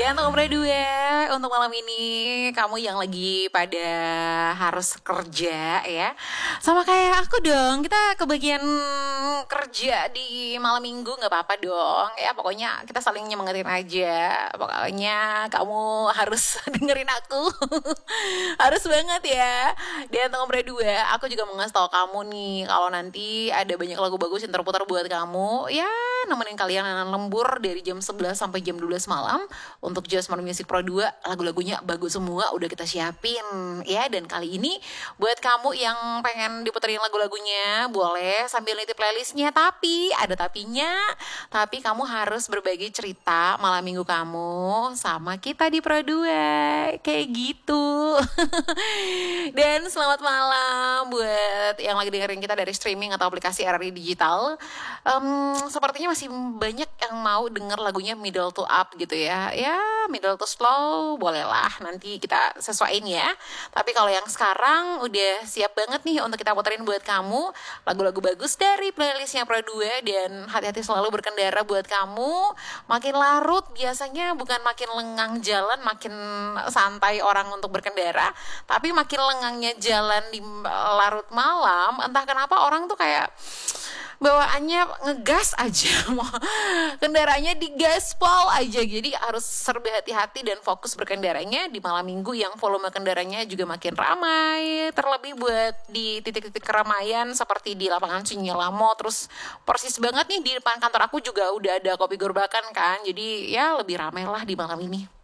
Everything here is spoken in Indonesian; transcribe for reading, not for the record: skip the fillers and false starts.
Dan nomor dua, untuk malam ini kamu yang lagi pada harus kerja ya, sama kayak aku dong, kita kebagian kerja di malam minggu, nggak apa-apa dong ya, pokoknya kita saling nyemangatin aja. Pokoknya kamu harus dengerin aku. Harus banget ya. Dan untuk nomor dua, aku juga mau ngasih tau kamu nih, kalau nanti ada banyak lagu bagus yang terputar buat kamu ya, nemenin kalian lembur dari jam 11 sampai jam 12 malam. Untuk Just More Music Pro 2, lagu-lagunya bagus semua, udah kita siapin ya. Dan kali ini buat kamu yang pengen diputerin lagu-lagunya, boleh sambil nitip playlistnya. Tapi ada tapinya, tapi kamu harus berbagi cerita malam minggu kamu sama kita di Pro 2, kayak gitu. Dan selamat malam buat yang lagi dengerin kita dari streaming atau aplikasi RRI Digital. Sepertinya masih banyak yang mau denger lagunya middle to up gitu ya. Ya, middle to slow bolehlah, nanti kita sesuaiin ya. Tapi kalau yang sekarang udah siap banget nih untuk kita puterin buat kamu lagu-lagu bagus dari playlistnya Pro 2. Dan hati-hati selalu berkendara buat kamu. Makin larut biasanya bukan makin lengang jalan, makin santai orang untuk berkendara, tapi makin lengangnya jalan di larut malam. Entah kenapa orang tuh kayak bawaannya ngegas aja, mau kendaraannya digaspol aja. Jadi harus serba hati-hati dan fokus berkendaranya di malam minggu yang volume kendaraannya juga makin ramai. Terlebih buat di titik-titik keramaian seperti di lapangan Sunyilamo. Terus persis banget nih di depan kantor aku juga udah ada kopi Gorbakan kan. Jadi ya lebih ramai lah di malam ini.